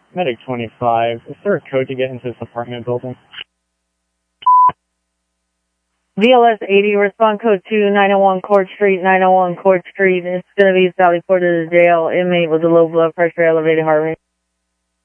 Medic 25, is there a code to get into this apartment building? VLS 80, respond code 2, 901 Court Street, 901 Court Street. It's going to be Sally Porter to the jail. Inmate with a low blood pressure, elevated heart rate.